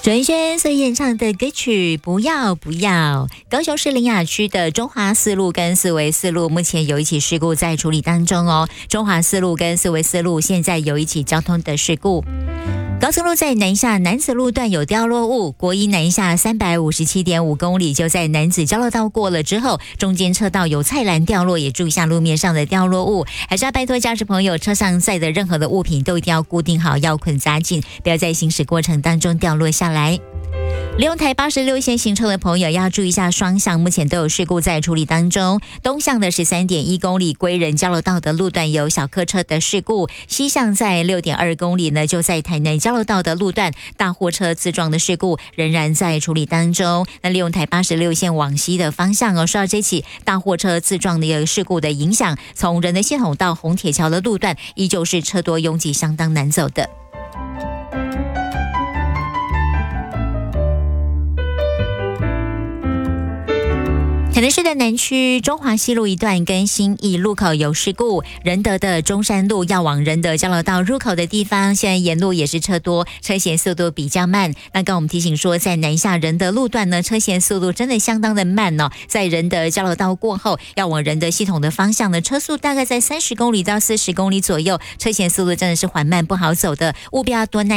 陈奕迅所演唱的歌曲《不要不要》。高雄市苓雅区的中华四路跟四维四路目前有一起事故在处理当中哦。中华四路跟四维四路现在有一起交通的事故。高速路在南下楠梓路段有掉落物，国一南下357.5公里，就在楠梓交流道过了之后，中间车道有菜篮掉落，也注意一下路面上的掉落物。还是要拜托驾驶朋友，车上载的任何的物品都一定要固定好，要捆扎紧，不要在行驶过程当中掉落下来。利用台86线行车的朋友要注意一下双向，目前都有事故在处理当中。东向的13.1公里归仁交流道的路段有小客车的事故，西向在6.2公里呢，就在台南交流道的路段大货车自撞的事故仍然在处理当中。那利用台86线往西的方向受到这起大货车自撞的一个事故的影响，从仁德系统到红铁桥的路段依旧是车多拥挤，相当难走的。台南市的南区中华西路一段跟新义路口有事故，仁德的中山路要往仁德交流道入口的地方，现在沿路也是车多，车行速度比较慢。那刚我们提醒说，在南下仁德路段呢，车行速度真的相当的慢哦。在仁德交流道过后，要往仁德系统的方向呢，车速大概在30公里到40公里左右，车行速度真的是缓慢不好走的，务必要多耐